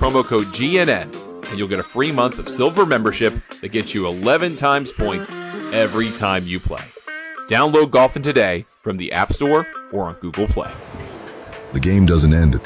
promo code GNN, and you'll get a free month of silver membership that gets you 11 times points every time you play. Download Golfin today from the App Store or on Google Play. The game doesn't end at